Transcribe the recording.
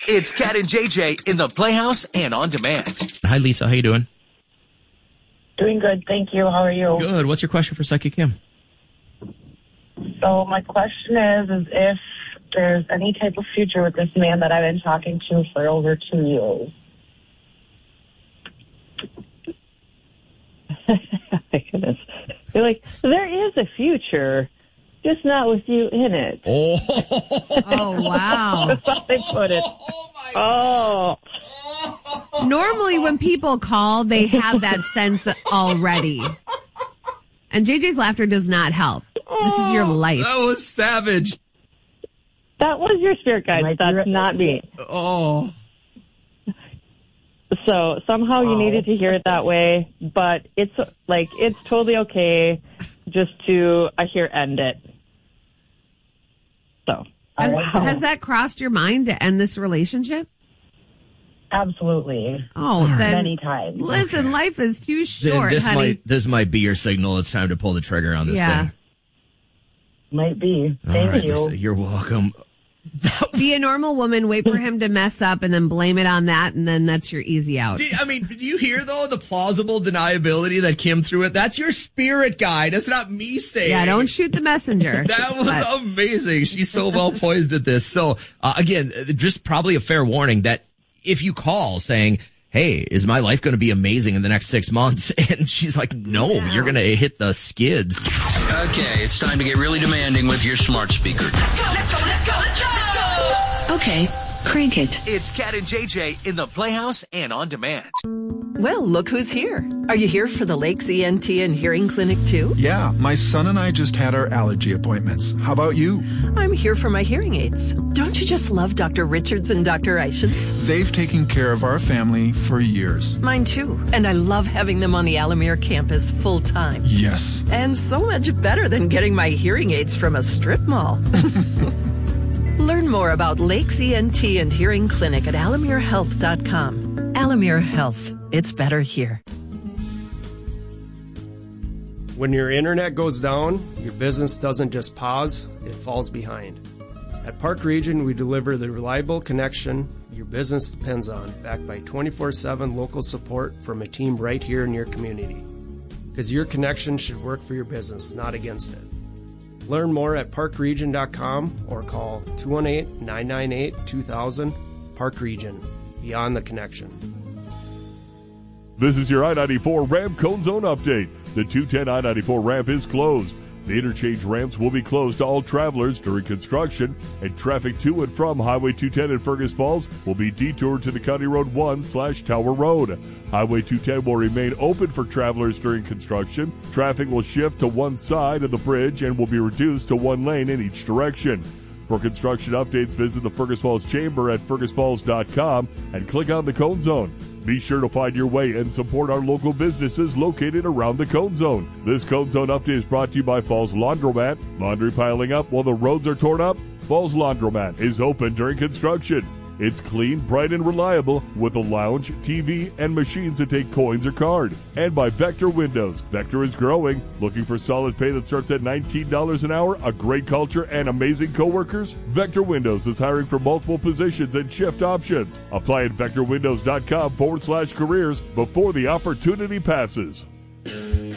It's Cat and JJ in the Playhouse and on demand. Hi, Lisa. How you doing? Doing good, thank you. How are you? Good. What's your question for Psychic Kim? So my question is if there's any type of future with this man that I've been talking to for over 2 years. My goodness. You're like, there is a future, just not with you in it. Oh, wow. That's how they put it. Normally when people call, they have that sense already. And JJ's laughter does not help. This is your life. That was savage. That was your spirit guide. That's not me. Oh. So somehow you needed to hear it that way, but it's totally okay just to, I hear, end it. So. Has that crossed your mind to end this relationship? Absolutely. Oh, then many times. Listen, life is too short, honey. This might be your signal. It's time to pull the trigger on this thing. Might be. All Thank right, you. Lisa, you're welcome. Be a normal woman, wait for him to mess up, and then blame it on that, and then that's your easy out. Do you hear, though, the plausible deniability that Kim threw it? That's your spirit guide. That's not me saying. Yeah, don't shoot the messenger. That was amazing. She's so well poised at this. So, again, just probably a fair warning that if you call saying, hey, is my life going to be amazing in the next 6 months? And she's like, no, you're going to hit the skids. Okay, it's time to get really demanding with your smart speaker. Let's go, let's go, let's go, let's go, let's go. Okay, crank it. It's Cat and JJ in the Playhouse and on demand. Well, look who's here. Are you here for the Lakes ENT and Hearing Clinic too? Yeah, my son and I just had our allergy appointments. How about you? I'm here for my hearing aids. Don't you just love Dr. Richards and Dr. Eichens? They've taken care of our family for years. Mine too. And I love having them on the Alamere campus full time. Yes. And so much better than getting my hearing aids from a strip mall. Learn more about Lakes ENT and Hearing Clinic at alamerehealth.com. Alamere Health. It's better here. When your internet goes down, your business doesn't just pause, it falls behind. At Park Region, we deliver the reliable connection your business depends on, backed by 24/7 local support from a team right here in your community. Because your connection should work for your business, not against it. Learn more at parkregion.com or call 218-998-2000. Park Region, beyond the connection. This is your I-94 ramp cone zone update. The 210 I-94 ramp is closed. The interchange ramps will be closed to all travelers during construction, and traffic to and from Highway 210 in Fergus Falls will be detoured to the County Road 1/Tower Road. Highway 210 will remain open for travelers during construction. Traffic will shift to one side of the bridge and will be reduced to one lane in each direction. For construction updates, visit the Fergus Falls Chamber at fergusfalls.com and click on the Cone Zone. Be sure to find your way and support our local businesses located around the Cone Zone. This Cone Zone update is brought to you by Falls Laundromat. Laundry piling up while the roads are torn up? Falls Laundromat is open during construction. It's clean, bright, and reliable with a lounge, TV, and machines that take coins or card. And by Vector Windows. Vector is growing. Looking for solid pay that starts at $19 an hour, a great culture, and amazing coworkers? Vector Windows is hiring for multiple positions and shift options. Apply at vectorwindows.com/careers before the opportunity passes.